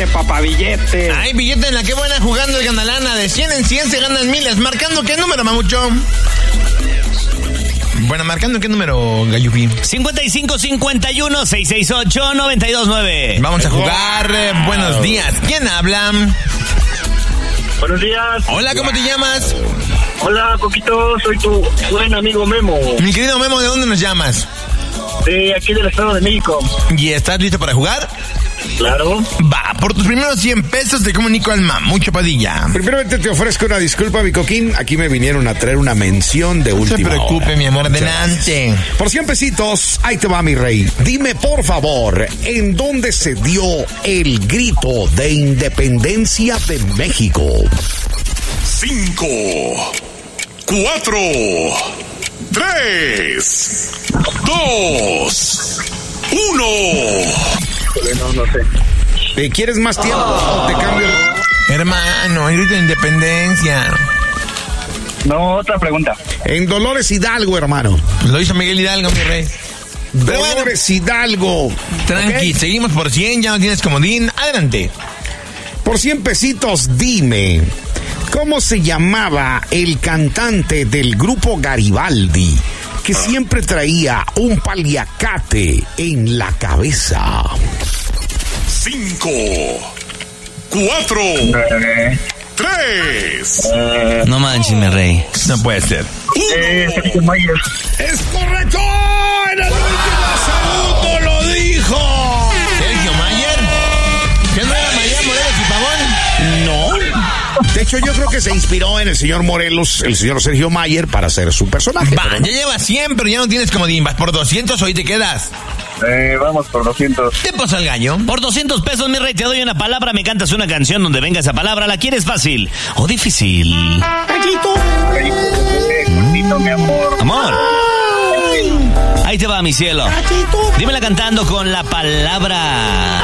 billete, papá, billete. Ay, billete en la que buena jugando el ganalana. De 100 en 100 se ganan miles. ¿Marcando qué número, mamucho? Bueno, ¿marcando qué número, Gallupi? 5551-668-929. Vamos a jugar. Buenos días. ¿Quién habla? Buenos días. Hola, ¿cómo te llamas? Hola, Coquito, soy tu buen amigo Memo. Mi querido Memo, ¿de dónde nos llamas? De aquí del Estado de México. ¿Y estás listo para jugar? Claro. Va, por tus primeros 100 pesos te comunico al Mamucho Padilla. Primeramente te ofrezco una disculpa, mi coquín. Aquí me vinieron a traer una mención de última hora. No se preocupe, mi amor, adelante. Por 100 pesitos, ahí te va, mi rey. Dime, por favor, ¿en dónde se dio el grito de independencia de México? 5, 4, 3, 2, 1. No sé. ¿Quieres más tiempo o te cambio? Hermano, el grito de independencia. No, otra pregunta. En Dolores Hidalgo, hermano. Lo hizo Miguel Hidalgo, mi rey. Pero bueno, Dolores Hidalgo. tranqui, seguimos por 100, ya no tienes comodín. Adelante. Por 100 pesitos, dime, ¿cómo se llamaba el cantante del grupo Garibaldi que siempre traía un paliacate en la cabeza? 5, 4, 3. No manches, mi rey. No puede ser. Sergio Mayer. ¡Es correcto! ¡En el último segundo lo dijo! ¿Sergio Mayer? ¿Qué no era Mayer, Morelos y Pavón? No. De hecho, yo creo que se inspiró en el señor Morelos, el señor Sergio Mayer, para hacer su personaje. Va, ya llevas 100, pero ya no tienes comodín. Vas por 200, hoy te quedas. Vamos por 200. ¿Qué pasa el gallo? Por 200 pesos, mi rey, te doy una palabra, me cantas una canción donde venga esa palabra. ¿La quieres fácil o difícil? Cortito, mi amor. Amor. Ahí te va, mi cielo. Dímela cantando con la palabra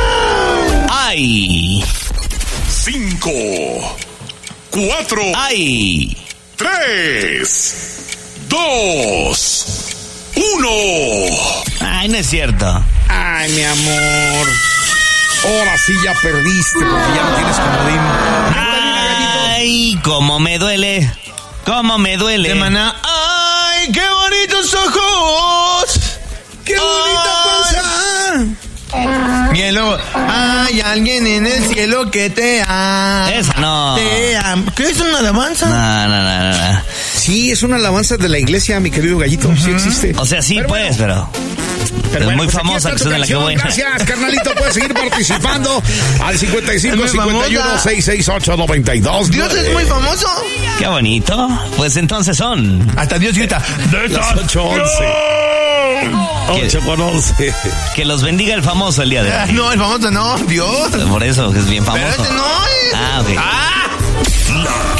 ay. 5, 4, Ay. 3, 2, 1. Ay, no es cierto. Ay, mi amor. Ahora sí ya perdiste porque ya no tienes comodín. Ay, cómo me duele. Cómo me duele. Semana. ¡Ay, qué bonitos ojos! ¡Qué bonita panza! Y luego, hay alguien en el cielo que te ama. Esa no. Te ama. ¿Qué es una alabanza? No. Sí, es una alabanza de la iglesia, mi querido Gallito. Sí existe. O sea, sí, pues, pero es bueno, muy pues famosa aquí que está suena tu la que canción. voy. Gracias, carnalito. Puedes seguir participando al 55 51 668 92. Dios es muy famoso. Qué bonito. Pues entonces son. Hasta Dios grita. Las 8:11. 8:11. Que los bendiga el famoso el día de hoy. No, el famoso no, Dios. Por eso, que es bien famoso. Pero este no es. Ah, ok. Ah.